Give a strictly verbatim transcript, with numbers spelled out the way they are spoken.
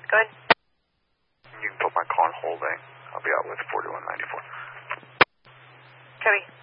Go ahead. You can put my call on holding. I'll be out with forty-one ninety-four. Copy.